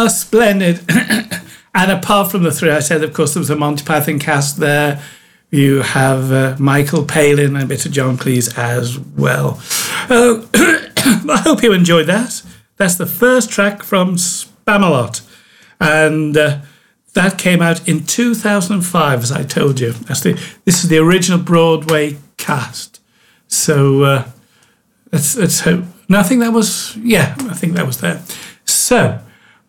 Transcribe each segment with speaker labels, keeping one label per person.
Speaker 1: splendid. And apart from the three I said, of course, there was a Monty Python cast there. You have Michael Palin and a bit of John Cleese as well. I hope you enjoyed that. That's the first track from Spamalot. And that came out in 2005, as I told you. This is the original Broadway cast. So let's hope. No, I think that was there. So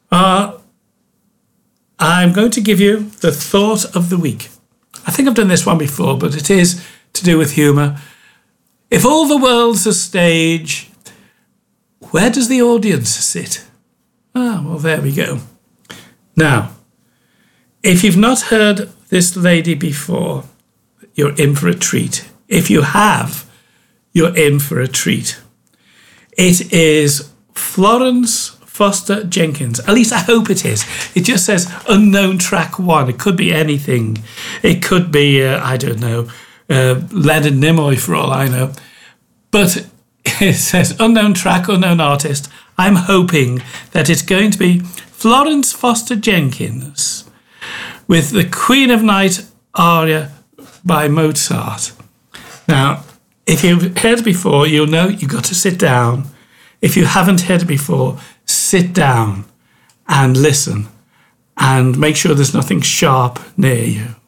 Speaker 1: I'm going to give you the thought of the week. I think I've done this one before, but it is to do with humour. If all the world's a stage, where does the audience sit? Ah, well, there we go. Now, if you've not heard this lady before, you're in for a treat. If you have, you're in for a treat. It is Florence Foster Jenkins. At least I hope it is. It just says unknown track 1. It could be anything. It could be, I don't know, Leonard Nimoy for all I know. But it says unknown track, unknown artist. I'm hoping that it's going to be Florence Foster Jenkins with the Queen of Night aria by Mozart. Now, if you've heard it before, you'll know you've got to sit down. If you haven't heard it before, sit down and listen and make sure there's nothing sharp near you.